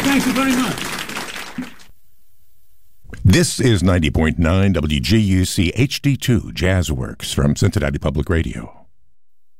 Thank you very much. This is 90.9 WGUC HD2 Jazzworks from Cincinnati Public Radio.